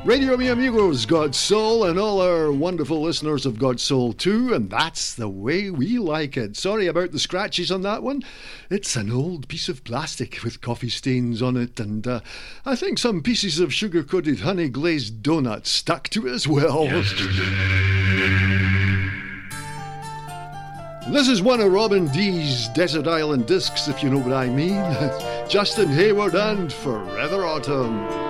Radio Mi Amigos, God's Soul, and all our wonderful listeners of God's Soul too, and that's the way we like it. Sorry about the scratches on that one. It's an old piece of plastic with coffee stains on it, and I think some pieces of sugar-coated honey-glazed donuts stuck to it as well. This is one of Robin D's Desert Island Discs, if you know what I mean. Justin Hayward and Forever Autumn.